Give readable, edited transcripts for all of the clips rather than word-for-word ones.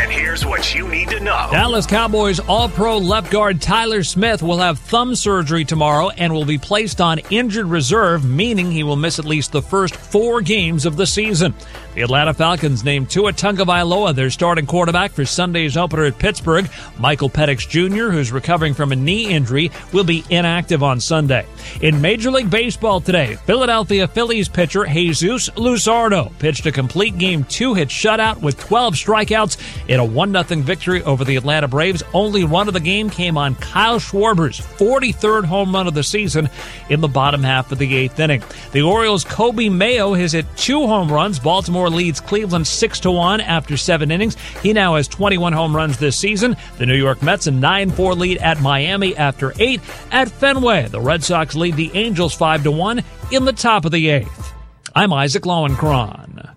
And here's what you need to know. Dallas Cowboys All-Pro left guard Tyler Smith will have thumb surgery tomorrow and will be placed on injured reserve, meaning he will miss at least the first 4 games of the season. The Atlanta Falcons named Tua Tagovailoa their starting quarterback for Sunday's opener at Pittsburgh. Michael Penix Jr., who's recovering from a knee injury, will be inactive on Sunday. In Major League Baseball today, Philadelphia Phillies pitcher Jesus Luzardo pitched a complete Game 2 hit shutout with 12 strikeouts in a 1-0 victory over the Atlanta Braves. Only run of the game came on Kyle Schwarber's 43rd home run of the season in the bottom half of the 8th inning. The Orioles' Kobe Mayo has hit 2 home runs. Baltimore leads Cleveland 6-1 after 7 innings. He now has 21 home runs this season. The New York Mets a 9-4 lead at Miami after 8 at Fenway. The Red Sox lead the Angels 5-1 in the top of the 8th. I'm Isaac Lowenkron.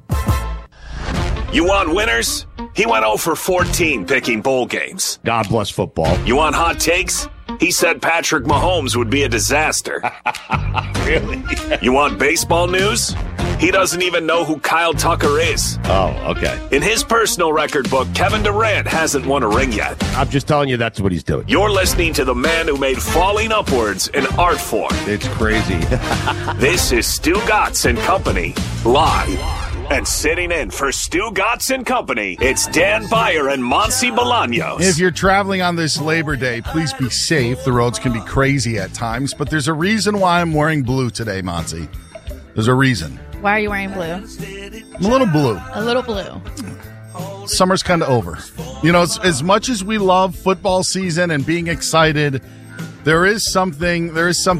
You want winners? He went 0 for 14 picking bowl games. God bless football. You want hot takes? He said Patrick Mahomes would be a disaster. Really? You want baseball news? He doesn't even know who Kyle Tucker is. Oh, okay. In his personal record book, Kevin Durant hasn't won a ring yet. I'm just telling you that's what he's doing. You're listening to the man who made falling upwards an art form. It's crazy. This is Stu Gatz and Company, live. And sitting in for Stu Gatz and Company, it's Dan Beyer and Monty Bolaños. If you're traveling on this Labor Day, please be safe. The roads can be crazy at times, but there's a reason why I'm wearing blue today, Monty. There's a reason. Why are you wearing blue? I'm a little blue. A little blue. Summer's kind of over. You know, as much as we love football season and being excited, there is something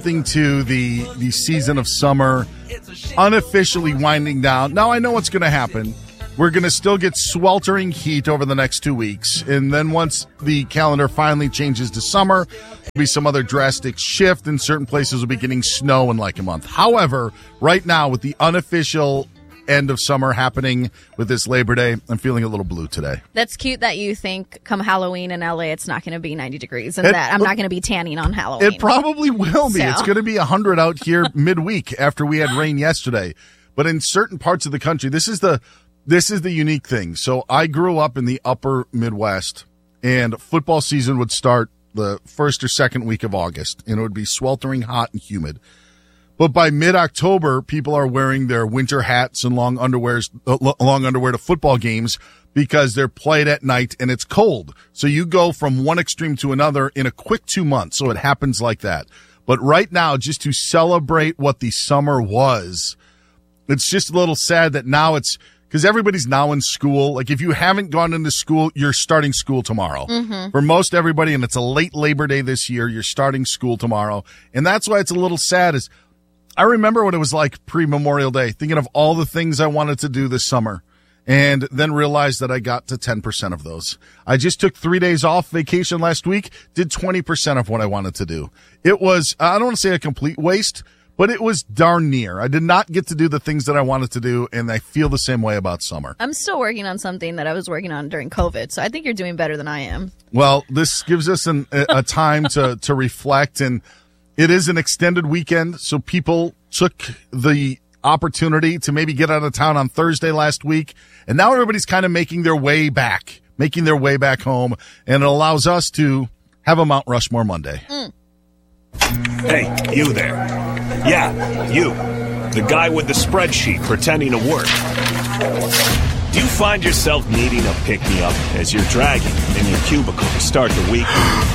to the season of summer unofficially winding down. Now, I know what's going to happen. We're going to still get sweltering heat over the next 2 weeks. And then once the calendar finally changes to summer, there'll be some other drastic shift, and certain places will be getting snow in like a month. However, right now, with the unofficial end of summer happening with this Labor Day, I'm feeling a little blue today. That's cute that you think come Halloween in LA it's not going to be 90 degrees and that I'm not going to be tanning on Halloween. It probably will be. So. It's going to be 100 out here midweek after we had rain yesterday. But in certain parts of the country, this is the unique thing. So I grew up in the upper Midwest, and football season would start the first or second week of August, and it would be sweltering hot and humid. But by mid-October, people are wearing their winter hats and long underwear to football games because they're played at night and it's cold. So you go from one extreme to another in a quick 2 months. So it happens like that. But right now, just to celebrate what the summer was, it's just a little sad that now it's because everybody's now in school. Like if you haven't gone into school, you're starting school tomorrow. Mm-hmm. For most everybody, and it's a late Labor Day this year, you're starting school tomorrow. And that's why it's a little sad is I remember what it was like pre-Memorial Day, thinking of all the things I wanted to do this summer, and then realized that I got to 10% of those. I just took 3 days off vacation last week, did 20% of what I wanted to do. It was, I don't want to say a complete waste, but it was darn near. I did not get to do the things that I wanted to do, and I feel the same way about summer. I'm still working on something that I was working on during COVID, so I think you're doing better than I am. Well, this gives us a time to reflect, and it is an extended weekend, so people took the opportunity to maybe get out of town on Thursday last week, and now everybody's kind of making their way back home, and it allows us to have a Mount Rushmore Monday. Hey, you there. Yeah, you. The guy with the spreadsheet pretending to work. Do you find yourself needing a pick-me-up as you're dragging in your cubicle to start the week?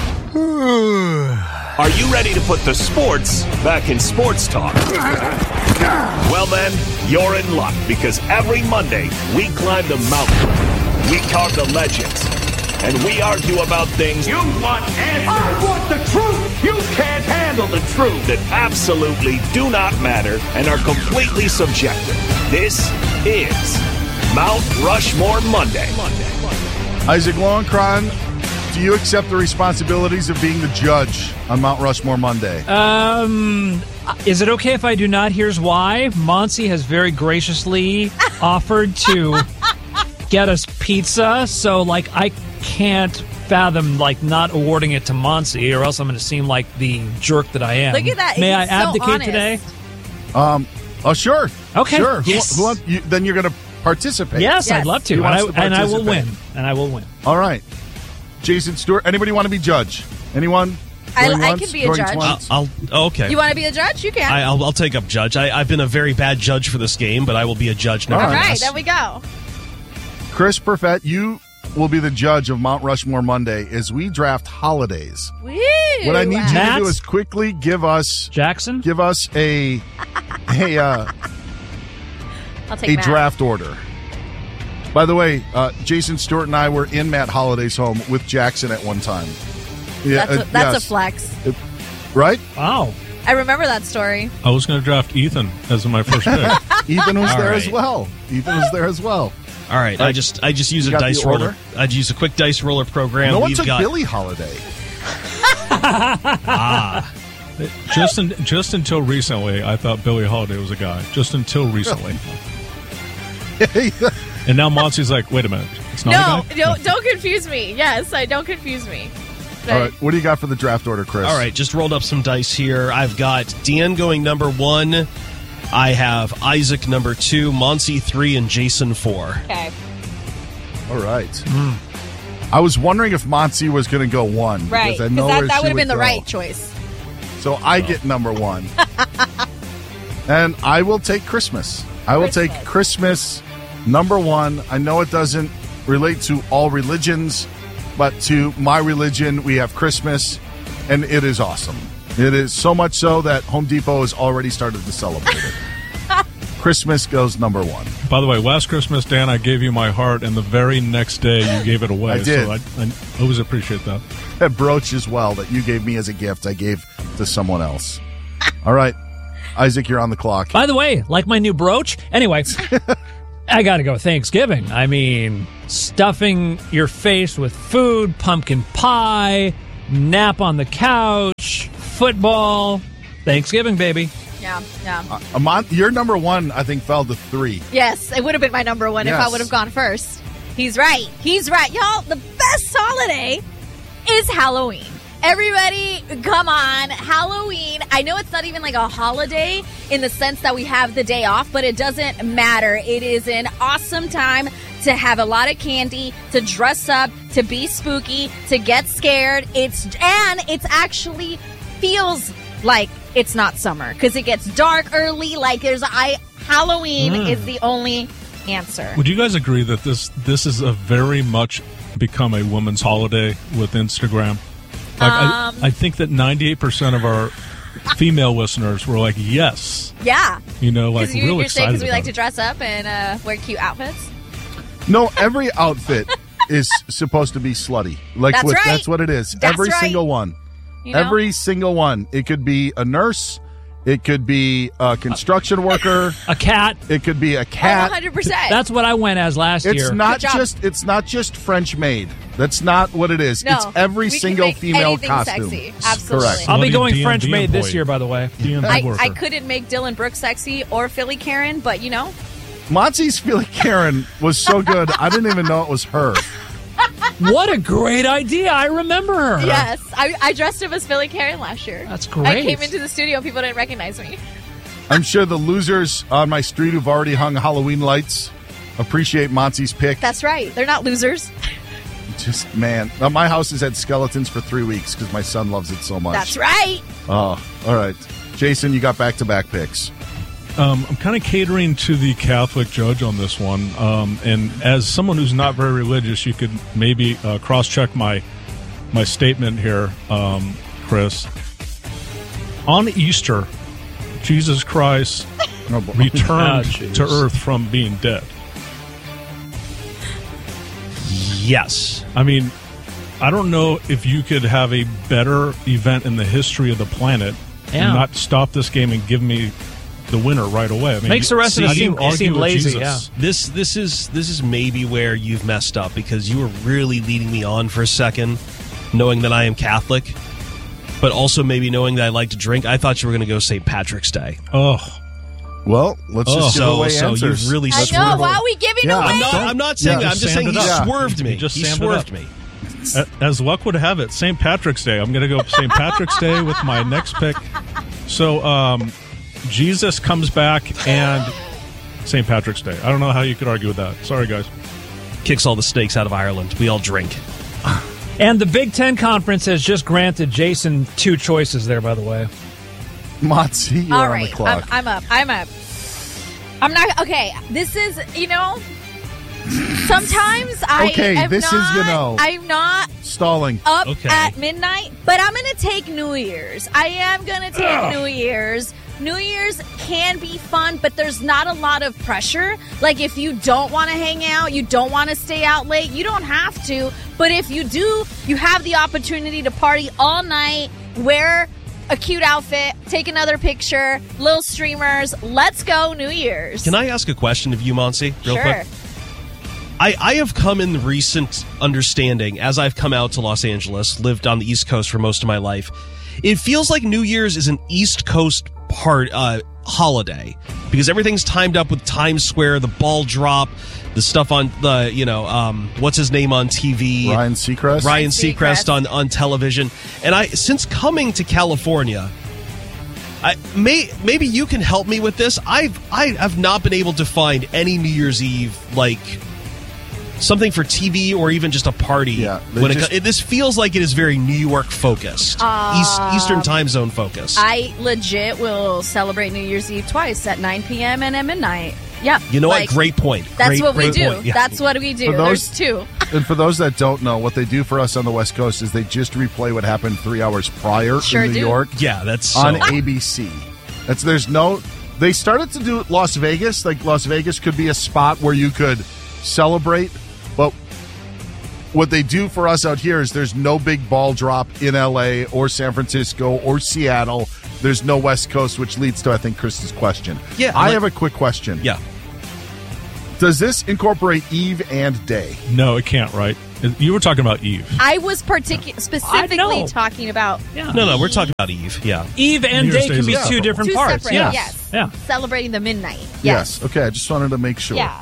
Are you ready to put the sports back in sports talk? Well then, you're in luck because every Monday we climb the mountain, we carve the legends, and we argue about things you want answers. I want the truth. You can't handle the truth that absolutely do not matter and are completely subjective. This is Mount Rushmore Monday. Isaac Lowenkron, do you accept the responsibilities of being the judge on Mount Rushmore Monday? Is it okay if I do not? Here's why. Monty has very graciously offered to get us pizza, so I can't fathom not awarding it to Monty, or else I'm going to seem like the jerk that I am. Look at that. May He's I abdicate honest. today? Sure. Okay. Sure. Yes. Then you're going to participate. Yes, I'd love to. He wants to And I will participate. win. And I will win. All right. Jason Stewart. Anybody want to be judge? Anyone? I can be a judge. Okay. You want to be a judge? You can. I'll take up judge. I've been a very bad judge for this game, but I will be a judge now. All right, there we go. Chris Perfett, you will be the judge of Mount Rushmore Monday as we draft holidays. Woo! What I need you to Matt? do is quickly give us a I'll take Matt. draft order. By the way, Jason Stewart and I were in Matt Holliday's home with Jackson at one time. Yeah, That's a flex. Right? Wow. I remember that story. I was going to draft Ethan as my first pick. Ethan was All there right. as well. Ethan was there as well. All right. I just use a got dice the order? roller. I'd use a quick dice roller program. No one We've took got Billie Holiday. Just until recently, I thought Billie Holiday was a guy. Just until recently. And now Monty's like, wait a minute. It's not a guy? Don't confuse me. Yes, don't confuse me. All right, what do you got for the draft order, Chris? All right, just rolled up some dice here. I've got Dan going number 1. I have Isaac number 2, Monty 3, and Jason 4. Okay. All right. I was wondering if Monty was going to go 1. Right. Because I know where that she would have been the go. right choice. So I get number 1. And I will take Christmas. I will take Christmas number 1. I know it doesn't relate to all religions, but to my religion, we have Christmas, and it is awesome. It is so much so that Home Depot has already started to celebrate it. Christmas goes number 1. By the way, last Christmas, Dan, I gave you my heart, and the very next day you gave it away. I did. So I always appreciate that. That brooch as well that you gave me as a gift, I gave to someone else. All right. Isaac, you're on the clock. By the way, like my new brooch? Anyway, I got to go Thanksgiving. I mean, stuffing your face with food, pumpkin pie, nap on the couch, football. Thanksgiving, baby. Yeah. Your number 1, I think, fell to 3. Yes, it would have been my number 1 if I Yes. would have gone first. He's right. Y'all, the best holiday is Halloween. Everybody, come on. Halloween. I know it's not even like a holiday in the sense that we have the day off, but it doesn't matter. It is an awesome time to have a lot of candy, to dress up, to be spooky, to get scared. It's actually feels like it's not summer because it gets dark early. Like Halloween is the only answer. Would you guys agree that this is a very much become a woman's holiday with Instagram? Like, I think that 98% of our female listeners were like, yes. Yeah. You know, like Because real you're saying excited because we like about to it. dress up and wear cute outfits. No, every outfit is supposed to be slutty. Like That's right. That's what it is. That's every right. single one. You know? Every single one. It could be a nurse. It could be a construction worker. A cat. It could be a cat. 100%. That's what I went as last It's year. not Good job. it's not just French maid. That's not what it is. No, it's every we can single make female anything costume. sexy. Absolutely. Correct. I'll be Love going you, French DMV maid this employee. year, by the way. DMV worker. I couldn't make Dylan Brooks sexy or Philly Karen, but you know. Monty's Philly Karen was so good. I didn't even know it was her. What a great idea. I remember her. Yes. I dressed up as Philly Karen last year. That's great. I came into the studio and people didn't recognize me. I'm sure the losers on my street who've already hung Halloween lights appreciate Monty's pick. That's right. They're not losers. Just, man. My house has had skeletons for 3 weeks because my son loves it so much. That's right. Oh, all right. Jason, you got back-to-back picks. I'm kind of catering to the Catholic judge on this one. And as someone who's not very religious, you could maybe cross-check my statement here, Chris. On Easter, Jesus Christ returned to earth from being dead. Yes. I mean, I don't know if you could have a better event in the history of the planet Yeah. and not stop this game and give me the winner right away. I mean, Makes the rest of how us do you seem argue with lazy, Jesus? This is maybe where you've messed up because you were really leading me on for a second, knowing that I am Catholic, but also maybe knowing that I like to drink. I thought you were going to go St. Patrick's Day. Oh, Well, let's just give away So answers. you've really I know. swerved. Why are we giving Yeah, away? I'm not saying Yeah, that. I'm just saying he sand it up. swerved me. You just He sand it swerved up. me. as luck would have it, St. Patrick's Day. I'm going to go St. Patrick's Day with my next pick. So, Jesus comes back and St. Patrick's Day. I don't know how you could argue with that. Sorry, guys. kicks all the snakes out of Ireland. We all drink. And the Big Ten Conference has just granted Jason 2 choices there, by the way. Motzi, you're All on right, the clock. I'm up. I'm not okay. This is, sometimes Okay, I'm this is, I'm not Stalling. up Okay. at midnight, but I'm going to take New Year's. I am going to take New Year's. New Year's can be fun, but there's not a lot of pressure. Like, if you don't want to hang out, you don't want to stay out late, you don't have to. But if you do, you have the opportunity to party all night, wear a cute outfit, take another picture, little streamers. Let's go New Year's. Can I ask a question of you, Monsi, real Sure. quick? I have come in the recent understanding, as I've come out to Los Angeles, lived on the East Coast for most of my life, it feels like New Year's is an East Coast holiday, because everything's timed up with Times Square, the ball drop, the stuff on the, what's his name on TV? Ryan Seacrest. Ryan Seacrest on television. And since coming to California, maybe you can help me with this. I have not been able to find any New Year's Eve, like something for TV or even just a party. Yeah, This feels like it is very New York focused, Eastern time zone focused. I legit will celebrate New Year's Eve twice at 9 p.m. and at midnight. Yeah. You know what? Great point. That's what we do. Point. Yeah. That's what we do. For those- There's 2. And for those that don't know, what they do for us on the West Coast is they just replay what happened 3 hours prior Sure in New do. York Yeah, that's on so. ABC. They started to do Las Vegas. Like, Las Vegas could be a spot where you could celebrate, but what they do for us out here is there's no big ball drop in LA or San Francisco or Seattle. There's no West Coast, which leads to, I think, Chris's question. Yeah, I have a quick question. Yeah. Does this incorporate eve and day? No, it can't, right? You were talking about Eve. I was specifically know. talking about No, we're talking about Eve. Yeah. Eve and New day Year's can Day be is- two different 2 parts. separate. Yeah. Yes. Yeah. Celebrating the midnight. Yes. Okay, I just wanted to make sure. Yeah.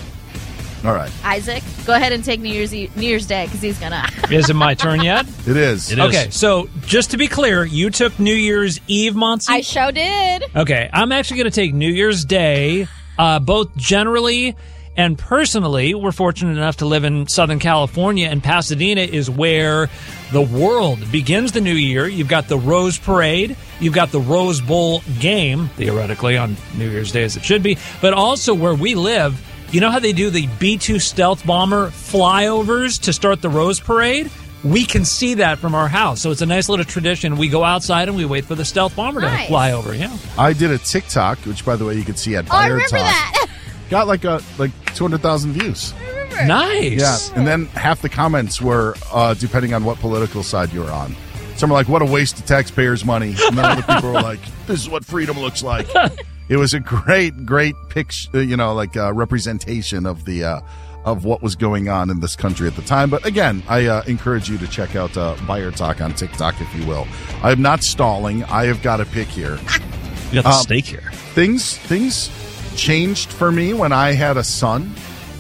All right. Isaac, go ahead and take New Year's Day because he's gonna. Is it my turn yet? It is. It is. Okay, so just to be clear, you took New Year's Eve, Monty? I sure did. Okay, I'm actually going to take New Year's Day, both generally and personally. We're fortunate enough to live in Southern California, and Pasadena is where the world begins the new year. You've got the Rose Parade. You've got the Rose Bowl game, theoretically, on New Year's Day as it should be. But also where we live, you know how they do the B-2 stealth bomber flyovers to start the Rose Parade? We can see that from our house. So it's a nice little tradition. We go outside and we wait for the stealth bomber Nice. to fly over. Yeah. I did a TikTok, which, by the way, you can see at Oh, I Fire remember Talk. that. Got like 200,000 views. Nice. Yeah, and then half the comments were depending on what political side you were on. Some were like, "What a waste of taxpayers' money," and then other people were like, "This is what freedom looks like." It was a great picture, representation of the of what was going on in this country at the time. But again, I encourage you to check out Fire Talk on TikTok, if you will. I am not stalling. I have got a pick here. You got the steak here. Things changed for me when I had a son,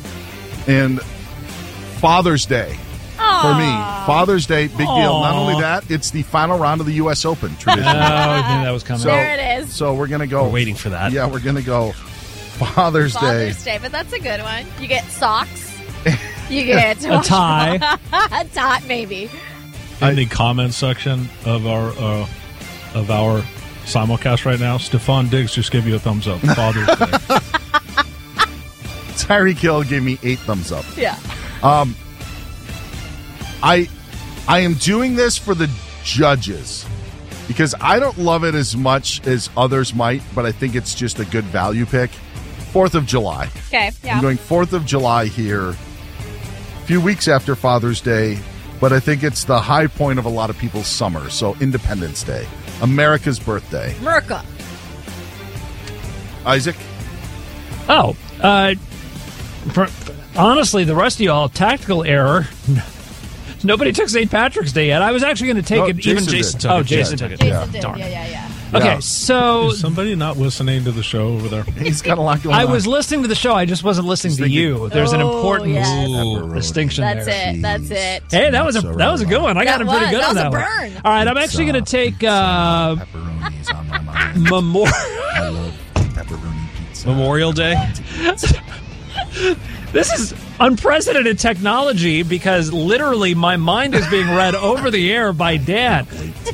and Father's Day for me. Father's Day, big deal. Not only that, it's the final round of the U.S. Open tradition. Oh, I knew that was coming. So, There it is. So we're gonna go. We're waiting for that. Yeah, we're gonna go Father's Day. Father's Day, but that's a good one. You get socks. You get A tie. a tie, maybe. In the comment section of our simulcast right now, Stephon Diggs just gave you a thumbs up. Father's Day. Tyreek Hill gave me 8 thumbs up. Yeah. I am doing this for the judges because I don't love it as much as others might, but I think it's just a good value pick. 4th of July. Okay. Yeah. I'm going 4th of July here, a few weeks after Father's Day, but I think it's the high point of a lot of people's summer. So Independence Day, America's birthday. Merca. Isaac? Oh, honestly, the rest of y'all, tactical error. Nobody took St. Patrick's Day yet. I was actually going to take No, it. Jason did. Jason took Oh, it. Jason Yeah, took it. Jason Yeah. did. Darn. Yeah. Okay, Yeah. so Is somebody not listening to the show over there? He's got a lot going on. I was listening to the show. I just wasn't listening to thinking- you. There's an Oh, important yes. Pepperoni. distinction That's there. it. That's it. Hey, that was a good one. I got That him pretty was. good That on was a that one. burn. All right, I'm actually going to take Pepperoni's on my mind. Memorial. I love pepperoni pizza. Memorial Day. This is unprecedented technology because literally my mind is being read over the air by Dan.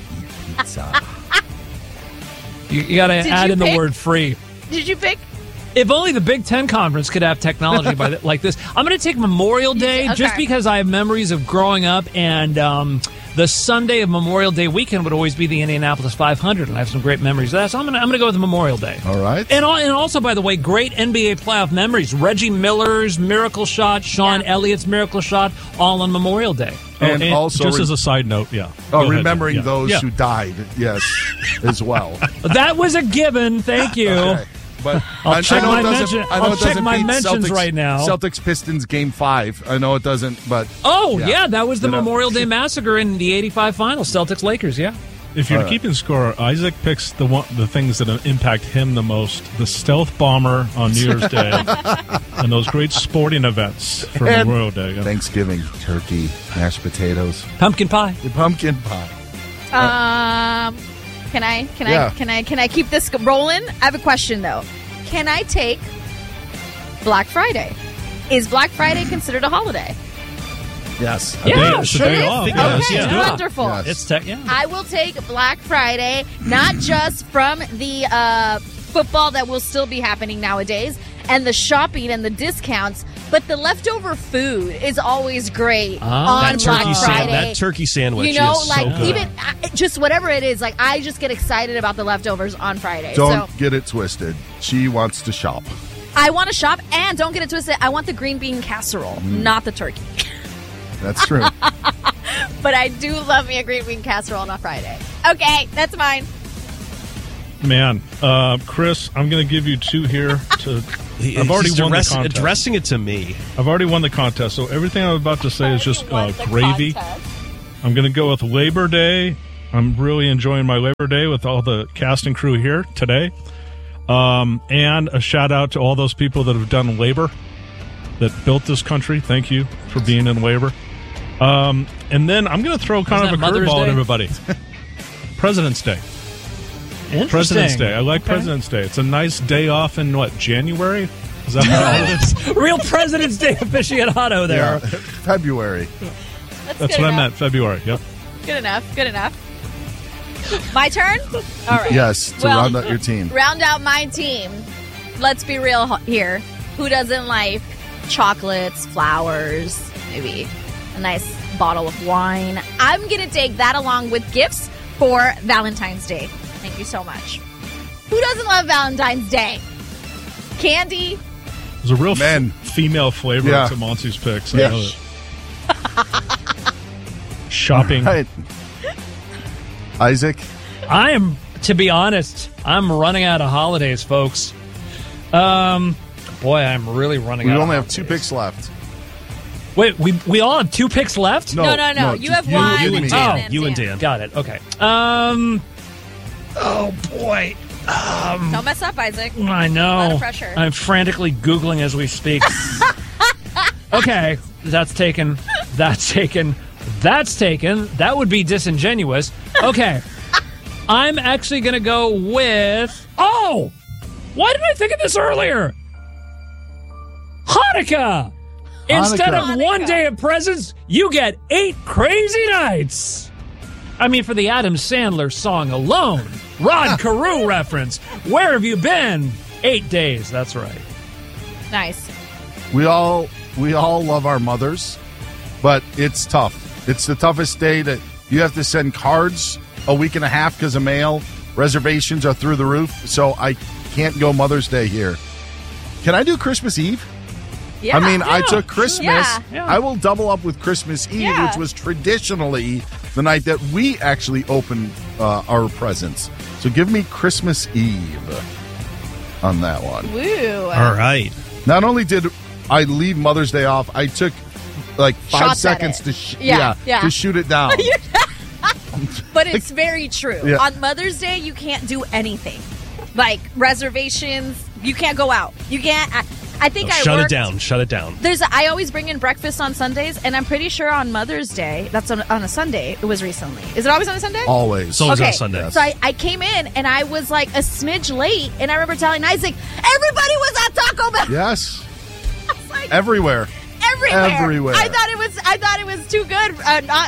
You got to add in the word free. Did you pick? If only the Big Ten Conference could have technology like this. I'm going to take Memorial Day just because I have memories of growing up, and the Sunday of Memorial Day weekend would always be the Indianapolis 500, and I have some great memories of that. So I'm going to go with Memorial Day. All right. And also, by the way, great NBA playoff memories. Reggie Miller's miracle shot, Sean Elliott's miracle shot, all on Memorial Day. And also, just as a side note, yeah. Remembering those who died, yes, as well. That was a given. Thank you. Okay. But I'll check my mentions right now. Celtics Pistons Game 5. I know it doesn't, but that was the Memorial Day massacre in the '85 finals. Celtics Lakers. Yeah. If you're keeping score, Isaac picks the things that impact him the most: the stealth bomber on New Year's Day, and those great sporting events for Memorial Day. Yeah. Thanksgiving, turkey, mashed potatoes, pumpkin pie. The pumpkin pie. Can I keep this rolling? I have a question though. Can I take Black Friday? Is Black Friday considered a holiday? Yes. It's a day off. Okay, wonderful. Yes. I will take Black Friday, not just from the football that will still be happening nowadays, and the shopping and the discounts, but the leftover food is always great on Black Friday. That turkey sandwich, you know, is like so good. even just whatever it is, like I just get excited about the leftovers on Friday. Don't get it twisted. She wants to shop. I want to shop, and don't get it twisted. I want the green bean casserole, not the turkey. That's true. But I do love me a green bean casserole on a Friday. Okay, that's mine. Man, Chris, I'm going to give you two here. I've already won the contest. Addressing it to me. I've already won the contest, so everything I'm about to say is just gravy. I'm going to go with Labor Day. I'm really enjoying my Labor Day with all the cast and crew here today. And a shout out to all those people that have done labor, that built this country. Thank you for being in labor. And then I'm going to throw kind of a curveball at everybody. President's Day. President's Day. I like President's Day. It's a nice day off in, January? Is that what it is? Real President's Day aficionado there. Yeah. February. That's what I meant, February. Yep. Good enough. My turn? All right. Yes, to round out your team. Round out my team. Let's be real here. Who doesn't like chocolates, flowers, maybe a nice bottle of wine? I'm going to take that along with gifts for Valentine's Day. Thank you so much. Who doesn't love Valentine's Day? Candy. There's a real female flavor to Monsi's picks. I know it. Shopping. Right. Isaac? To be honest, I'm running out of holidays, folks. Boy, I'm really running out. We only of have 2 picks left. Wait, we all have 2 picks left? No. You have one. You and Dan. You and Dan. Got it. Okay. Oh boy. Don't mess up, Isaac. I know. A lot of pressure. I'm frantically Googling as we speak. Okay, that's taken. That would be disingenuous. Okay. I'm actually going to go with... Oh! Why didn't I think of this earlier? Hanukkah! Instead of 1 day of presents, you get 8 crazy nights. I mean, for the Adam Sandler song alone. Rod Carew reference. Where have you been? 8 days. That's right. Nice. We all love our mothers, but it's tough. It's the toughest day that you have to send cards a week and a half because of mail. Reservations are through the roof, so I can't go Mother's Day here. Can I do Christmas Eve? Yeah. I mean, I took Christmas. Yeah. I will double up with Christmas Eve, which was traditionally the night that we actually opened our presents. So give me Christmas Eve on that one. Woo. All right. Not only did I leave Mother's Day off, I took like 5 seconds to shoot it down. But it's very true. Yeah. On Mother's Day, you can't do anything. Like reservations, you can't go out. You can't. I think Shut it down. I always bring in breakfast on Sundays, and I'm pretty sure on Mother's Day, that's on a Sunday, it was recently. Is it always on a Sunday? Always. It's always on a Sunday. Yes. So I came in, and I was like a smidge late, and I remember telling Isaac, everybody was at Taco Bell. Yes. I was like, Everywhere. Everywhere. I thought it was too good.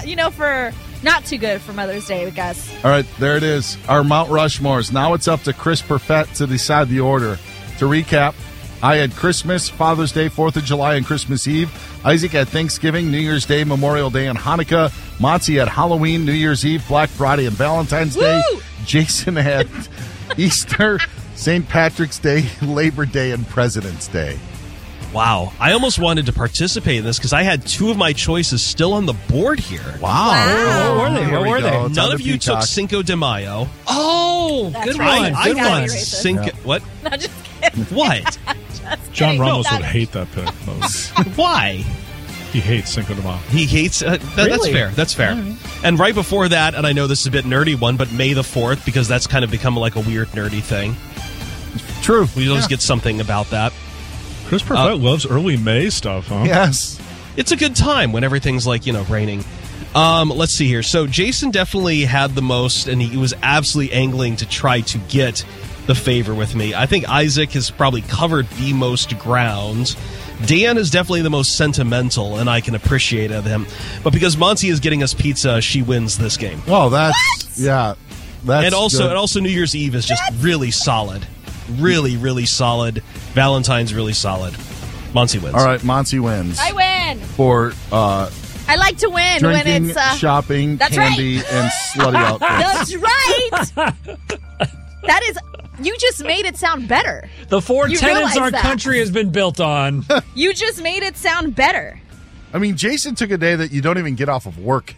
Not too good for Mother's Day, I guess. All right, there it is. Our Mount Rushmores. Now it's up to Chris Perfett to decide the order. To recap, I had Christmas, Father's Day, 4th of July, and Christmas Eve. Isaac had Thanksgiving, New Year's Day, Memorial Day, and Hanukkah. Monty had Halloween, New Year's Eve, Black Friday, and Valentine's Day. Jason had Easter, St. Patrick's Day, Labor Day, and President's Day. Wow. I almost wanted to participate in this because I had two of my choices still on the board here. Wow. What were they? None of you took Cinco de Mayo. Oh, That's good right. one. I Good got one. Cinco. What? No, just kidding. What? John Ramos No, would hate that pick. Though. Why? He hates Cinco de Mayo. He hates... That's Really? fair. That's fair. And right before that, and I know this is a bit nerdy one, but May the 4th, because that's kind of become like a weird nerdy thing. True. We always get something about that. Chris Perfett loves early May stuff, huh? Yes. It's a good time when everything's like, raining. Let's see here. So Jason definitely had the most, and he was absolutely angling to try to get the favor with me. I think Isaac has probably covered the most ground. Dan is definitely the most sentimental, and I can appreciate of him. But because Monty is getting us pizza, she wins this game. Well, that's... Yeah. That's And good. also New Year's Eve is just really solid. Really, really solid. Valentine's really solid. Monty wins. All right, Monty wins. I win. For I like to win drinking, when it's shopping, that's candy, and slutty outfits. That's right. That is. You just made it sound better. The four You tenets realize our that. country has been built on. You just made it sound better. I mean, Jason took a day that you don't even get off of work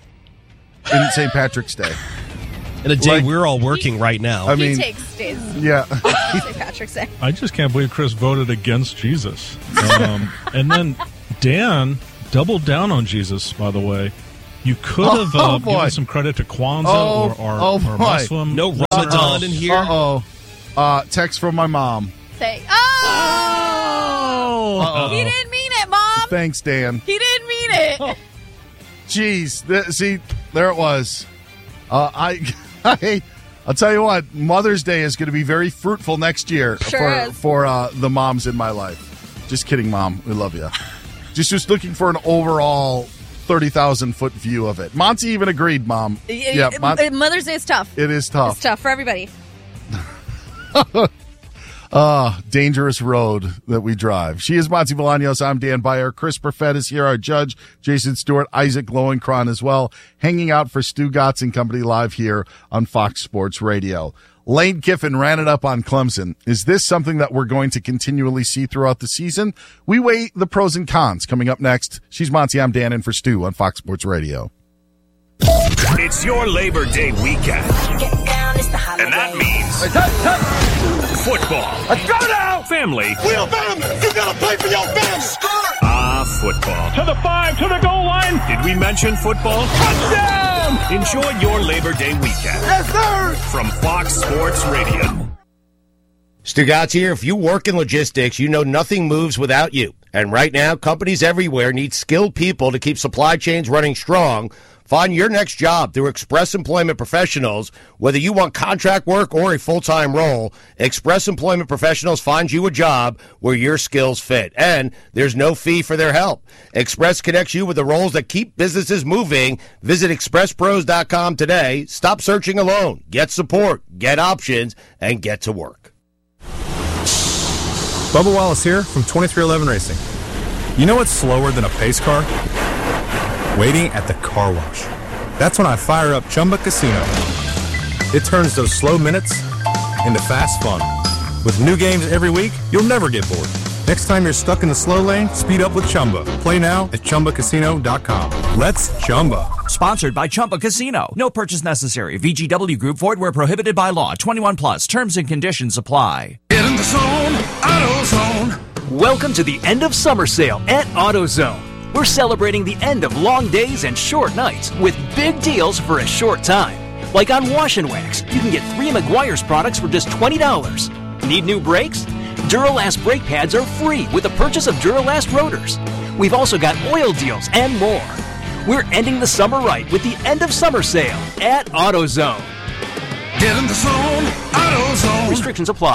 in St. Patrick's Day. And a day Like- we're all working right now. I He mean, takes days. yeah. St. Patrick's Day. I just can't believe Chris voted against Jesus. And then Dan doubled down on Jesus, by the way. You could have boy. given some credit to Kwanzaa or boy. Muslim. No Ramadan in here. Uh-oh. Text from my mom. Say, oh! Uh-oh. He didn't mean it, Mom. Thanks, Dan. He didn't mean it. Jeez. See, there it was. I'll tell you what, Mother's Day is going to be very fruitful next year Sure for the moms in my life. Just kidding, Mom. We love you. Just looking for an overall 30,000-foot view of it. Monty even agreed, Mom. Yeah, Mother's Day is tough. it is tough. It's tough for everybody. Dangerous road that we drive. She is Monty Bolaños. I'm Dan Beyer. Chris Perfett is here, our judge. Jason Stewart, Isaac Lowenkron as well, hanging out for Stu Gotts and Company live here on Fox Sports Radio. Lane Kiffin ran it up on Clemson. Is this something that we're going to continually see throughout the season? We weigh the pros and cons. Coming up next, she's Monty. I'm Dan in for Stu on Fox Sports Radio. It's your Labor Day weekend. And that means football. Let's go now! Family. Wheelbarrow, you gotta play for your family. Football. To the 5, to the goal line. Did we mention football? Touchdown! Enjoy your Labor Day weekend. Yes, sir! From Fox Sports Radio. Stu Gotts here. If you work in logistics, you know nothing moves without you. And right now, companies everywhere need skilled people to keep supply chains running strong. Find your next job through Express Employment Professionals. Whether you want contract work or a full-time role, Express Employment Professionals finds you a job where your skills fit. And there's no fee for their help. Express connects you with the roles that keep businesses moving. Visit expresspros.com today. Stop searching alone. Get support, get options, and get to work. Bubba Wallace here from 2311 Racing. You know what's slower than a pace car? Waiting at the car wash. That's when I fire up Chumba Casino. It turns those slow minutes into fast fun. With new games every week, you'll never get bored. Next time you're stuck in the slow lane, speed up with Chumba. Play now at ChumbaCasino.com. Let's Chumba. Sponsored by Chumba Casino. No purchase necessary. VGW Group. Void where prohibited by law. 21 plus. Terms and conditions apply. Get in the zone, AutoZone. Welcome to the end of summer sale at AutoZone. We're celebrating the end of long days and short nights with big deals for a short time. Like on Wash and Wax, you can get 3 Meguiar's products for just $20. Need new brakes? Duralast brake pads are free with the purchase of Duralast rotors. We've also got oil deals and more. We're ending the summer right with the end of summer sale at AutoZone. Get in the zone, AutoZone. Restrictions apply.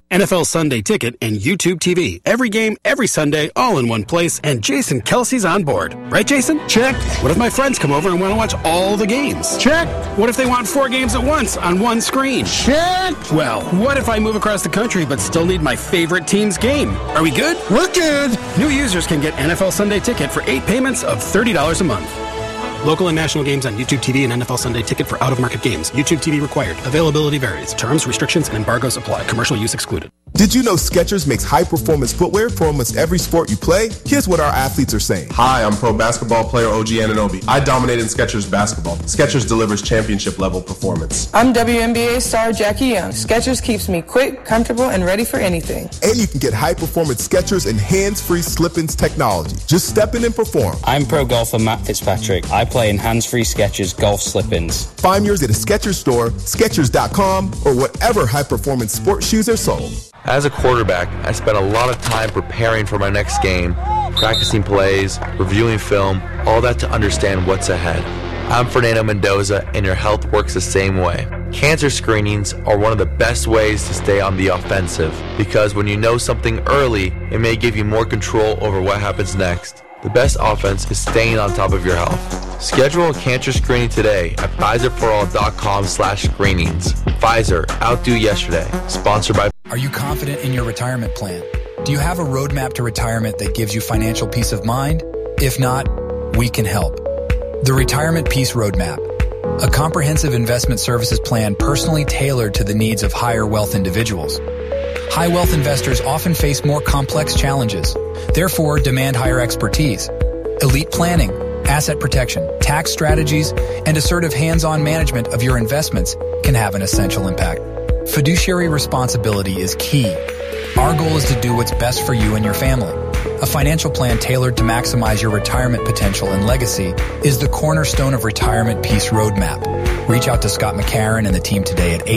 NFL Sunday Ticket, and YouTube TV. Every game, every Sunday, all in one place, and Jason Kelsey's on board. Right, Jason? Check. What if my friends come over and want to watch all the games? Check. What if they want 4 games at once on one screen? Check. Well, what if I move across the country but still need my favorite team's game? Are we good? We're good. New users can get NFL Sunday Ticket for 8 payments of $30 a month. Local and national games on YouTube TV and NFL Sunday Ticket for out-of-market games. YouTube TV required. Availability varies. Terms, restrictions, and embargoes apply. Commercial use excluded. Did you know Skechers makes high-performance footwear for almost every sport you play? Here's what our athletes are saying. Hi, I'm pro basketball player OG Anunoby. I dominate in Skechers basketball. Skechers delivers championship-level performance. I'm WNBA star Jackie Young. Skechers keeps me quick, comfortable, and ready for anything. And you can get high-performance Skechers and hands-free slip-ins technology. Just step in and perform. I'm pro golfer Matt Fitzpatrick. I play in hands-free Skechers golf slip-ins. Find yours at a Skechers store, Skechers.com, or whatever high-performance sports shoes are sold. As a quarterback, I spent a lot of time preparing for my next game, practicing plays, reviewing film, all that to understand what's ahead. I'm Fernando Mendoza, and your health works the same way. Cancer screenings are one of the best ways to stay on the offensive, because when you know something early, it may give you more control over what happens next. The best offense is staying on top of your health. Schedule a cancer screening today at PfizerForAll.com/screenings. Pfizer, outdo yesterday. Sponsored by... Are you confident in your retirement plan? Do you have a roadmap to retirement that gives you financial peace of mind? If not, we can help. The Retirement Peace Roadmap, a comprehensive investment services plan personally tailored to the needs of higher wealth individuals. High wealth investors often face more complex challenges, therefore demand higher expertise. Elite planning, asset protection, tax strategies, and assertive hands-on management of your investments can have an essential impact. Fiduciary responsibility is key. Our goal is to do what's best for you and your family. A financial plan tailored to maximize your retirement potential and legacy is the cornerstone of Retirement Peace Roadmap. Reach out to Scott McCarron and the team today at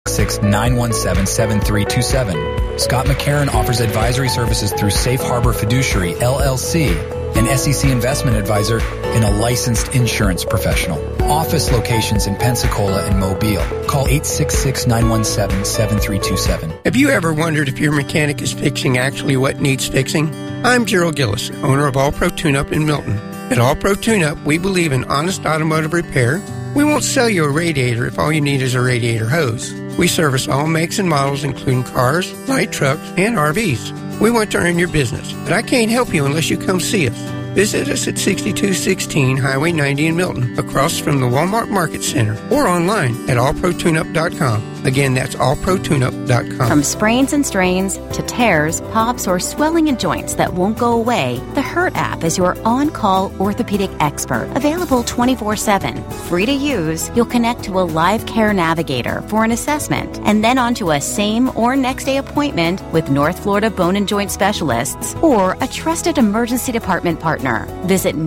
866-917-7327. Scott McCarron offers advisory services through Safe Harbor Fiduciary, LLC, an SEC investment advisor and a licensed insurance professional. Office locations in Pensacola and Mobile. Call 866-917-7327. Have you ever wondered if your mechanic is fixing actually what needs fixing? I'm Gerald Gillis, owner of All Pro Tune-Up in Milton. At All Pro Tune-Up, we believe in honest automotive repair. We won't sell you a radiator if all you need is a radiator hose. We service all makes and models, including cars, light trucks, and RVs. We want to earn your business, but I can't help you unless you come see us. Visit us at 6216 Highway 90 in Milton, across from the Walmart Market Center, or online at allprotuneup.com. Again, that's allprotuneup.com. From sprains and strains to tears, pops, or swelling in joints that won't go away, the Hurt app is your on-call orthopedic expert, available 24/7. Free to use, you'll connect to a live care navigator for an assessment, and then onto a same or next day appointment with North Florida Bone and Joint Specialists or a trusted emergency department partner. Visit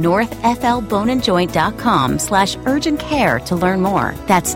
northflboneandjoint.com/urgent care to learn more. That's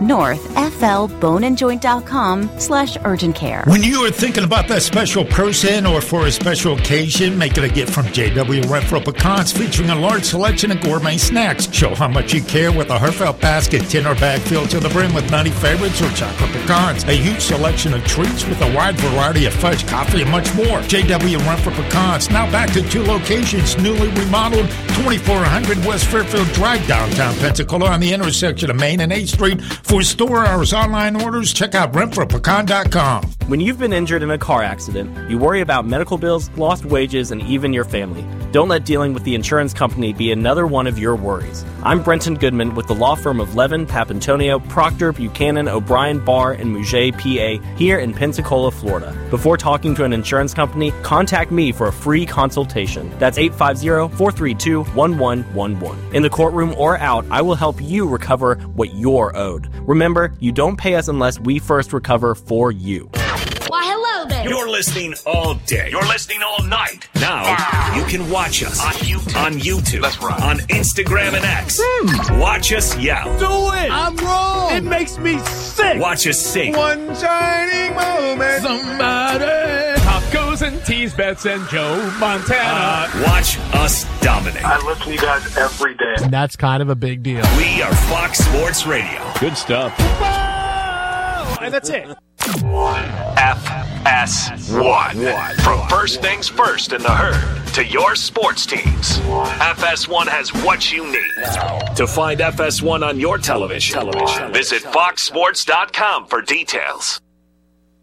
northflboneandjoint.com/urgent care. When you are thinking about that special person or for a special occasion, make it a gift from J.W. Renfro Pecans, featuring a large selection of gourmet snacks. Show how much you care with a heartfelt basket, tin or bag filled to the brim with nutty favorites or chocolate pecans. A huge selection of treats with a wide variety of fudge, coffee, and much more. J.W. Renfro Pecans, now back to 2 locations, newly remodeled, 2400 West Fairfield Drive, downtown Pensacola, on the intersection of Main and 8th Street. For store hours, online orders, check out RenfroPecan.com. When you've been injured in a car accident, you worry about medical bills, lost wages, and even your family. Don't let dealing with the insurance company be another one of your worries. I'm Brenton Goodman with the law firm of Levin, Papantonio, Proctor, Buchanan, O'Brien, Barr, and Mouget, PA, here in Pensacola, Florida. Before talking to an insurance company, contact me for a free consultation. That's 850-432-1111. In the courtroom or out, I will help you recover what you're owed. Remember, you don't pay us unless we first recover for you. Why, hello there. You're listening all day. You're listening all night. Now, you can watch us on YouTube. That's right. On Instagram and X. Watch us yell. Do it. I'm wrong. It makes me sick. Watch us sing. One shining moment. Somebody. Tacos and teas, bets and Joe Montana. Watch us dominate. I listen to you guys every day. And that's kind of a big deal. We are Fox Sports Radio. Good stuff. And that's it. FS1. From first things first in the herd to your sports teams, FS1 has what you need. To find FS1 on your television, visit foxsports.com for details.